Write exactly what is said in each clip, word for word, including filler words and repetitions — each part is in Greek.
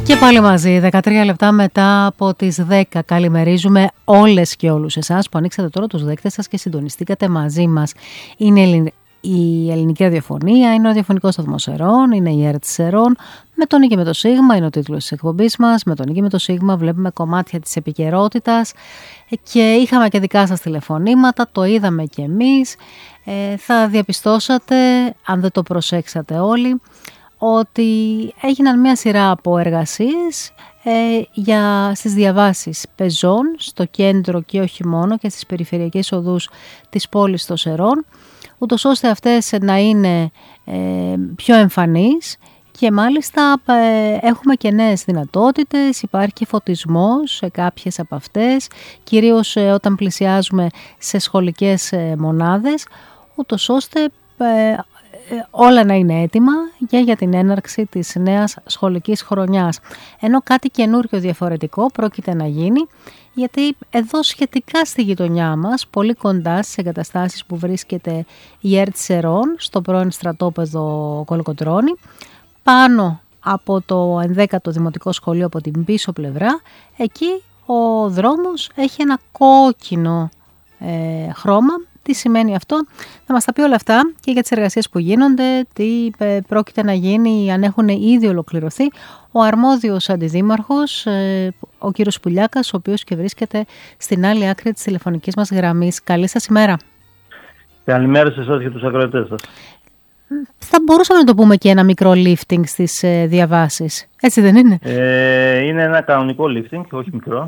Και πάλι μαζί, δεκατρία λεπτά μετά από τις δέκα. Καλημερίζουμε όλες και όλους εσάς που ανοίξατε τώρα τους δέκτες σας και συντονιστήκατε μαζί μας. Είναι η ελληνική ραδιοφωνία, είναι ο ραδιοφωνικός σταθμός Σερών, είναι η ΕΡΤ Σερών. Με τον Νίκη και με το Σίγμα είναι ο τίτλος της εκπομπής μας. Με τον Νίκη και με το Σίγμα βλέπουμε κομμάτια της επικαιρότητας και είχαμε και δικά σας τηλεφωνήματα, το είδαμε και εμείς. Ε, θα διαπιστώσατε, αν δεν το προσέξατε όλοι, ότι έγιναν μια σειρά από εργασίες ε, για, στις διαβάσεις πεζών στο κέντρο και όχι μόνο και στις περιφερειακές οδούς της πόλης των Σερών, ούτως ώστε αυτές να είναι ε, πιο εμφανείς και μάλιστα ε, έχουμε και νέες δυνατότητες, υπάρχει και φωτισμός σε κάποιες από αυτές, κυρίως ε, όταν πλησιάζουμε σε σχολικές ε, μονάδες, ούτως ώστε ε, όλα να είναι έτοιμα και για την έναρξη της νέας σχολικής χρονιάς. Ενώ κάτι καινούριο διαφορετικό πρόκειται να γίνει, γιατί εδώ σχετικά στη γειτονιά μας, πολύ κοντά στις εγκαταστάσεις που βρίσκεται η ΕΡΤ Σερών, στο πρώην στρατόπεδο Κολοκοτρώνη, πάνω από το ενδέκατο Δημοτικό Σχολείο από την πίσω πλευρά, εκεί ο δρόμος έχει ένα κόκκινο ε, χρώμα. Τι σημαίνει αυτό? Θα μας τα πει όλα αυτά και για τις εργασίες που γίνονται, τι πρόκειται να γίνει, αν έχουν ήδη ολοκληρωθεί, ο αρμόδιος αντιδήμαρχος, ο κύριος Πουλιάκας, ο οποίος και βρίσκεται στην άλλη άκρη της τηλεφωνικής μας γραμμής. Καλή σας ημέρα. Καλημέρα σε εσάς και τους ακροατές σας. Θα μπορούσαμε να το πούμε και ένα μικρό lifting στις ε, διαβάσεις, έτσι δεν είναι? Ε, είναι ένα κανονικό lifting, όχι μικρό.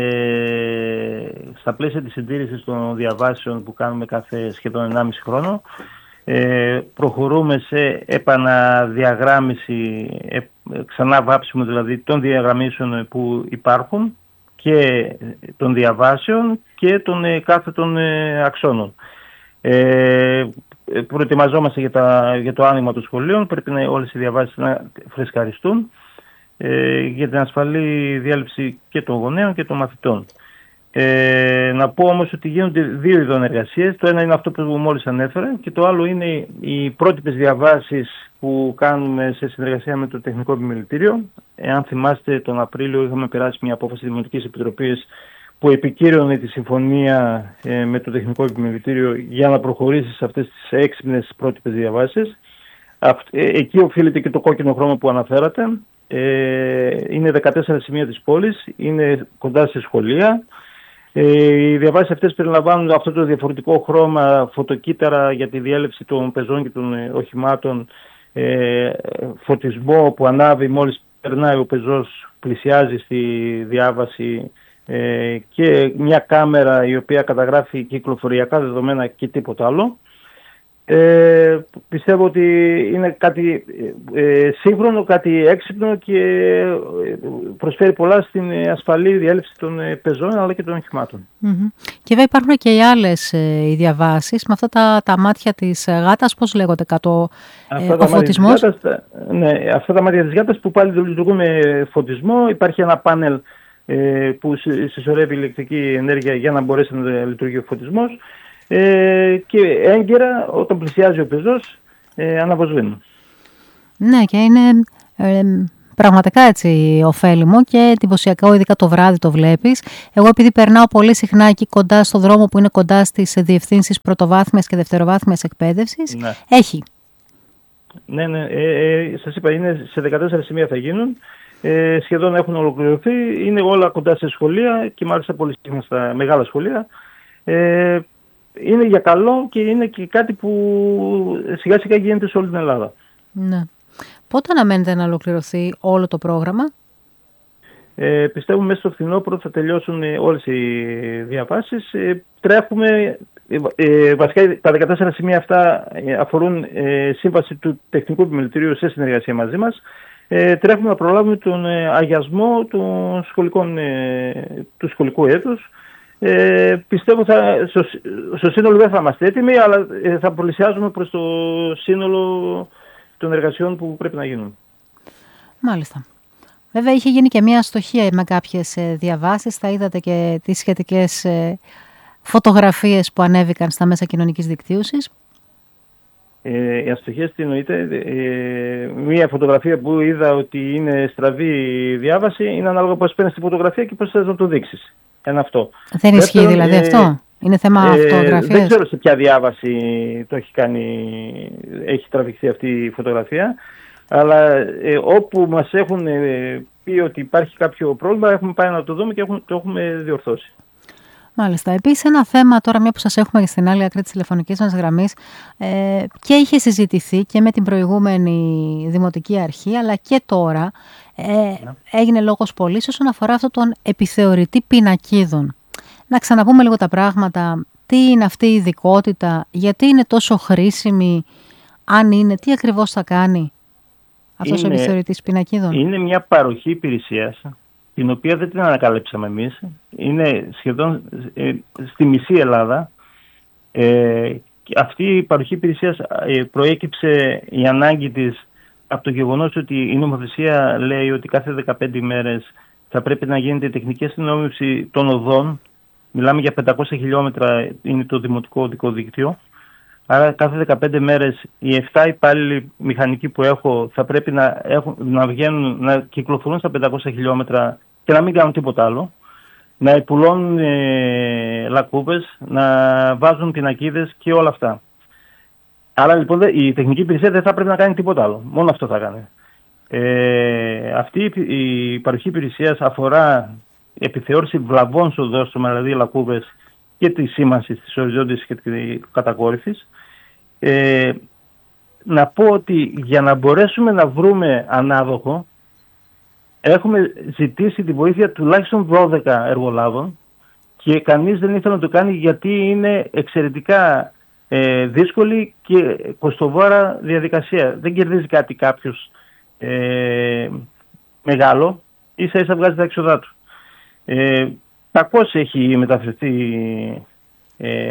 Ε, στα πλαίσια της συντήρησης των διαβάσεων που κάνουμε κάθε σχεδόν ενάμιση χρόνο, ε, προχωρούμε σε επαναδιαγράμμιση, ε, ξανά βάψιμο δηλαδή των διαγραμμίσεων που υπάρχουν και των διαβάσεων και των ε, κάθετων ε, αξώνων. Ε, προετοιμαζόμαστε για, τα, για το άνοιγμα των σχολείων. Πρέπει να, όλες οι διαβάσεις να φρεσκαριστούν ε, για την ασφαλή διάλειψη και των γονέων και των μαθητών. Ε, να πω όμως ότι γίνονται δύο ειδών εργασίες. Το ένα είναι αυτό που μόλις ανέφερα και το άλλο είναι οι πρότυπες διαβάσεις που κάνουμε σε συνεργασία με το Τεχνικό Επιμελητήριο. Εάν θυμάστε, τον Απρίλιο είχαμε περάσει μια απόφαση της Δημοτικής Επιτροπής που επικύρωνε τη συμφωνία ε, με το Τεχνικό Επιμελητήριο για να προχωρήσει σε αυτές τις έξυπνες πρότυπες διαβάσεις. Αυτ, ε, εκεί οφείλεται και το κόκκινο χρώμα που αναφέρατε. Ε, είναι δεκατέσσερα σημεία της πόλης, είναι κοντά σε σχολεία. Ε, οι διαβάσεις αυτές περιλαμβάνουν αυτό το διαφορετικό χρώμα, φωτοκύτταρα για τη διέλευση των πεζών και των ε, οχημάτων, ε, φωτισμό που ανάβει μόλις περνάει ο πεζός, πλησιάζει στη διάβαση, Ε, και μια κάμερα η οποία καταγράφει κυκλοφοριακά δεδομένα και τίποτα άλλο. Ε, πιστεύω ότι είναι κάτι ε, σύγχρονο, κάτι έξυπνο και προσφέρει πολλά στην ασφαλή διέλευση των πεζών αλλά και των οχημάτων. Mm-hmm. Και βέβαια υπάρχουν και οι άλλες ε, οι διαβάσεις με αυτά τα, τα μάτια της γάτας, πώς λέγονται κάτω, ε, ο φωτισμός. Γάτας, ναι, αυτά τα μάτια της γάτας που πάλι λειτουργούν με φωτισμό. Υπάρχει ένα πάνελ που συσσωρεύει ηλεκτρική ενέργεια για να μπορέσει να λειτουργεί ο φωτισμός ε, και έγκαιρα όταν πλησιάζει ο πεζός ε, αναβοσβήνουν. Ναι, και είναι ε, πραγματικά έτσι ωφέλιμο και εντυπωσιακό, ειδικά το βράδυ το βλέπεις. Εγώ επειδή περνάω πολύ συχνά εκεί κοντά στο δρόμο που είναι κοντά στις διευθύνσεις πρωτοβάθμιας και δευτεροβάθμιας εκπαίδευσης, ναι. Έχει. Ναι, ναι, ε, ε, σας είπα, είναι σε δεκατέσσερα σημεία θα γίνουν. Ε, σχεδόν έχουν ολοκληρωθεί, είναι όλα κοντά σε σχολεία και μάλιστα πολύ συχνά στα μεγάλα σχολεία. Ε, είναι για καλό και είναι και κάτι που σιγά σιγά γίνεται σε όλη την Ελλάδα. Ναι. Πότε αναμένεται να ολοκληρωθεί όλο το πρόγραμμα? Ε, πιστεύουμε μέσα στο φθινόπωρο θα τελειώσουν όλες οι διαβάσεις. Ε, τρέχουμε, ε, βασικά τα δεκατέσσερα σημεία αυτά αφορούν ε, σύμβαση του Τεχνικού Επιμελητηρίου σε συνεργασία μαζί μας. Ε, τρέχουμε να προλάβουμε τον ε, αγιασμό των σχολικών, ε, του σχολικού έτους. Ε, πιστεύω θα, στο, στο σύνολο δεν θα είμαστε έτοιμοι, αλλά ε, θα πλησιάζουμε προς το σύνολο των εργασιών που πρέπει να γίνουν. Μάλιστα. Βέβαια είχε γίνει και μια αστοχία με κάποιες ε, διαβάσεις. Θα είδατε και τις σχετικές ε, φωτογραφίες που ανέβηκαν στα μέσα κοινωνικής δικτύωσης. Ε, οι αστοχίες τι εννοείται? Ε, μία φωτογραφία που είδα ότι είναι στραβή διάβαση είναι ανάλογα πώς παίρνεις τη φωτογραφία και πώς θες να το δείξεις. Ένα αυτό. Δεν ισχύει δηλαδή ε, αυτό? Είναι θέμα ε, αυτογραφίας? Δεν ξέρω σε ποια διάβαση το έχει κάνει, έχει τραβηχθεί αυτή η φωτογραφία, αλλά ε, όπου μας έχουν ε, πει ότι υπάρχει κάποιο πρόβλημα, έχουμε πάει να το δούμε και έχουμε, το έχουμε διορθώσει. Μάλιστα. Επίσης ένα θέμα τώρα, μια που σας έχουμε στην άλλη άκρη της τηλεφωνικής μας γραμμής, ε, και είχε συζητηθεί και με την προηγούμενη Δημοτική Αρχή, αλλά και τώρα ε, yeah. έγινε λόγος πολύς όσον αφορά αυτόν τον επιθεωρητή πινακίδων. Να ξαναπούμε λίγο τα πράγματα, τι είναι αυτή η ειδικότητα, γιατί είναι τόσο χρήσιμη, αν είναι, τι ακριβώς θα κάνει αυτός είναι, ο επιθεωρητής πινακίδων? Είναι μια παροχή υπηρεσίας, την οποία δεν την ανακαλύψαμε εμείς. Είναι σχεδόν ε, στη μισή Ελλάδα. Ε, αυτή η παροχή υπηρεσίας ε, προέκυψε η ανάγκη της από το γεγονός ότι η νομοθεσία λέει ότι κάθε δεκαπέντε ημέρες θα πρέπει να γίνεται τεχνική αστυνόμευση των οδών. Μιλάμε για πεντακόσια χιλιόμετρα, είναι το δημοτικό οδικό δίκτυο. Άρα κάθε δεκαπέντε μέρες οι επτά υπάλληλοι μηχανικοί που έχω θα πρέπει να, έχουν, να, βγαίνουν, να κυκλοφορούν στα πεντακόσια χιλιόμετρα και να μην κάνουν τίποτα άλλο. Να υπουλώνουν ε, λακκούβες, να βάζουν πινακίδες και όλα αυτά. Άρα λοιπόν η τεχνική υπηρεσία δεν θα πρέπει να κάνει τίποτα άλλο. Μόνο αυτό θα κάνει. Ε, αυτή η παροχή υπηρεσίας αφορά επιθεώρηση βλαβών στο δόστρωμα, δηλαδή λακκούβες, και τη σήμανση της οριζόντιας και της κατακόρυφης. Ε, να πω ότι για να μπορέσουμε να βρούμε ανάδοχο, έχουμε ζητήσει τη βοήθεια τουλάχιστον δώδεκα εργολάβων και κανείς δεν ήθελε να το κάνει γιατί είναι εξαιρετικά ε, δύσκολη και κοστοβόρα διαδικασία. Δεν κερδίζει κάτι κάποιος ε, μεγάλο, ίσα ίσα βγάζει τα έξοδά του. Ε, Κακώς έχει μεταφερθεί ε,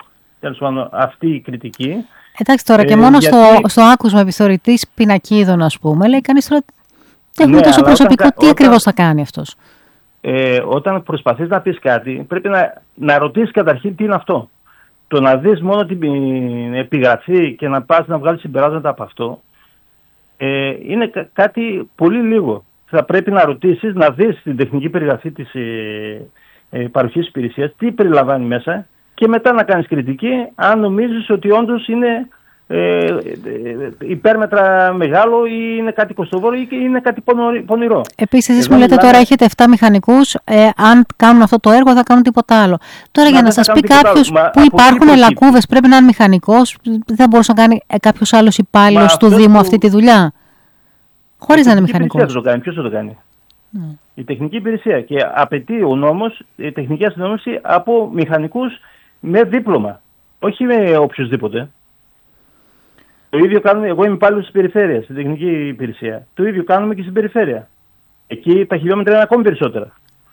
αυτή η κριτική. Εντάξει τώρα, και ε, μόνο γιατί... στο, στο άκουσμα επιθεωρητής πινακίδων, ας πούμε, λέει κανείς τώρα έχουμε ναι, τόσο προσωπικό, όταν, τι όταν, ακριβώς θα κάνει αυτός? Ε, όταν προσπαθείς να πεις κάτι, πρέπει να, να ρωτήσεις καταρχήν τι είναι αυτό. Το να δεις μόνο την επιγραφή και να πας να βγάλεις συμπεράσματα από αυτό, ε, είναι κα, κάτι πολύ λίγο. Θα πρέπει να ρωτήσεις, να δεις την τεχνική περιγραφή της ε, ε, παροχής υπηρεσίας, τι περιλαμβάνει μέσα, και μετά να κάνεις κριτική αν νομίζεις ότι όντως είναι ε, ε, υπέρμετρα μεγάλο ή είναι κάτι κοστοβόρο ή είναι κάτι πονηρό. Επίσης, εσείς μου λέτε τώρα έχετε επτά μηχανικούς, ε, αν κάνουν αυτό το έργο θα κάνουν τίποτα άλλο. Τώρα Μα για να σας πει κάποιος που Μα, υπάρχουν λακκούβες πρέπει να είναι μηχανικός, δεν θα μπορούσε να κάνει κάποιος άλλος υπάλληλος του Δήμου που... αυτή τη δουλειά? Χωρίς να είναι μηχανικός. Ποιος θα το κάνει, ποιος θα το κάνει? Mm. Η τεχνική υπηρεσία. Και απαιτεί ο νόμος η τεχνική αστυνόμευση από μηχανικούς με δίπλωμα. Όχι με οποιοδήποτε. Το ίδιο κάνουμε, εγώ είμαι υπάλληλος της περιφέρειας, στην τεχνική υπηρεσία. Το ίδιο κάνουμε και στην περιφέρεια. Εκεί τα χιλιόμετρα είναι ακόμη περισσότερα.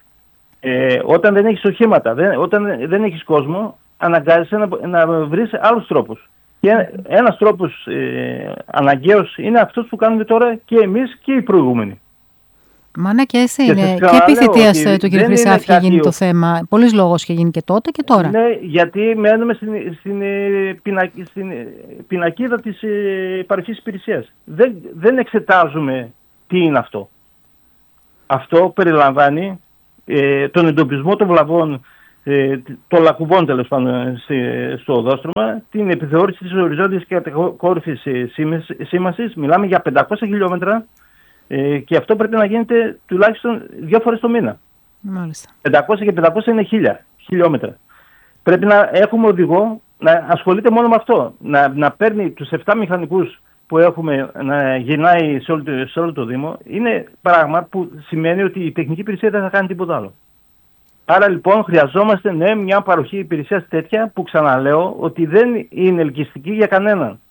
Ε, όταν δεν έχεις οχήματα, δεν, όταν δεν έχεις κόσμο, αναγκάζεσαι να, να βρεις άλλους τρόπους. Και ένας τρόπος ε, αναγκαίος είναι αυτός που κάνουμε τώρα και εμείς και οι προηγούμενοι. Μα ναι, και εσύ είναι. Και, και επί θητείας του κ. Χρυσάφη είχε γίνει το θέμα. Πολλής λόγος είχε γίνει και τότε και τώρα. Ναι, γιατί μένουμε στην, στην, πινακ, στην πινακίδα της ε, παροχής υπηρεσίας. Δεν, δεν εξετάζουμε τι είναι αυτό. Αυτό περιλαμβάνει ε, τον εντοπισμό των βλαβών, ε, των λακκουβών τέλος πάντων στο οδόστρωμα, την επιθεώρηση της οριζόντιας και κατακόρυφης σήμανσης. Μιλάμε για πεντακόσια χιλιόμετρα. Ε, και αυτό πρέπει να γίνεται τουλάχιστον δύο φορές το μήνα. Μάλιστα. πεντακόσια και πεντακόσια είναι χίλια χιλιόμετρα. Πρέπει να έχουμε οδηγό να ασχολείται μόνο με αυτό. Να, να παίρνει τους επτά μηχανικούς που έχουμε να γυρνάει σε όλο, το, σε όλο το Δήμο. Είναι πράγμα που σημαίνει ότι η τεχνική υπηρεσία δεν θα κάνει τίποτα άλλο. Άρα λοιπόν χρειαζόμαστε ναι, μια παροχή υπηρεσίας τέτοια που ξαναλέω ότι δεν είναι ελκυστική για κανέναν.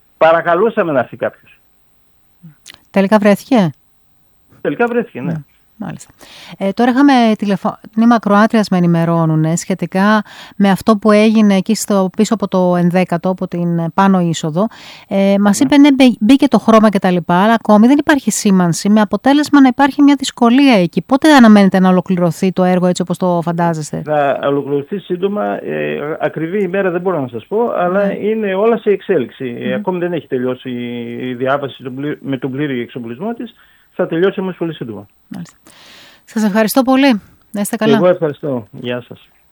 Παρακαλούσαμε να έρθει κάποιος. Τελικά βρέθηκε. Τελικά βρέθηκε, ναι. Μάλιστα. Ε, τώρα είχαμε τηλεφω... τμήμα ακροάτριας με ενημερώνουν σχετικά με αυτό που έγινε εκεί στο, πίσω από το ενδέκατο, από την πάνω είσοδο. Ε, μας είπε ναι, μπήκε το χρώμα κτλ. Αλλά ακόμη δεν υπάρχει σήμανση, με αποτέλεσμα να υπάρχει μια δυσκολία εκεί. Πότε αναμένετε να ολοκληρωθεί το έργο έτσι όπως το φαντάζεστε? Θα ολοκληρωθεί σύντομα. Ε, ακριβή ημέρα δεν μπορώ να σας πω, αλλά mm. είναι όλα σε εξέλιξη. Mm. Ακόμη δεν έχει τελειώσει η διάβαση με τον πλήρη εξοπλισμό της. Θα τελειώσει όμως πολύ σύντομα. Μάλιστα. Σας ευχαριστώ πολύ. Να είστε καλά. Εγώ ευχαριστώ. Γεια σας.